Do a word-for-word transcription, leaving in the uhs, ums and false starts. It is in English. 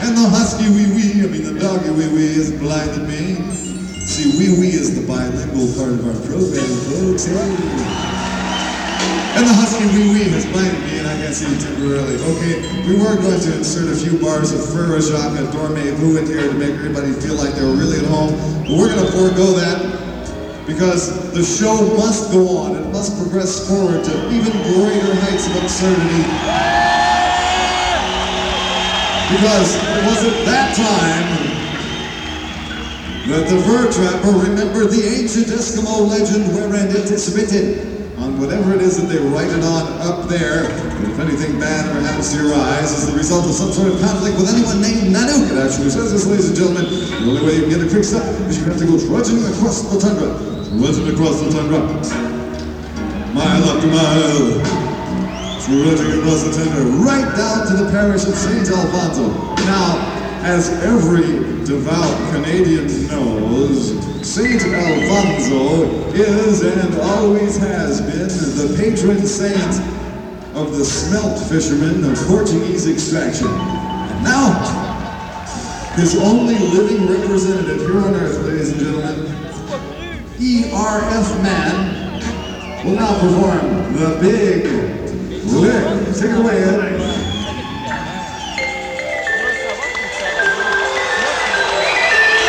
And the husky wee wee, I mean the doggy wee wee, has blinded me. See, wee wee is the bilingual part of our program, folks. Hey. And the husky wee wee has blinded me, and I can't see you temporarily. Okay, we were going to insert a few bars of Frere Jacques and Dormez-vous in here to make everybody feel like they were really at home, but we're going to forego that because the show must go on. It must progress forward to even greater heights of absurdity. Because it was at that time that the fur trapper remembered the ancient Eskimo legend wherein it is written on whatever it is that they write it on up there, and if anything bad ever happens to your eyes as the result of some sort of conflict with anyone named Nanook. It actually says this, ladies and gentlemen, the only way you can get it fixed up is you have to go trudging across the tundra. Trudging across the tundra. Mile after mile. Trudging across the tundra. Right down to the parish of Saint Alfonso. Now, as every devout Canadian knows, Saint Alfonso is and always has been the patron saint of the smelt fishermen of Portuguese extraction. And now, his only living representative here on earth, ladies and gentlemen, E R F Man, will now perform the big lick. Take it away, Ed.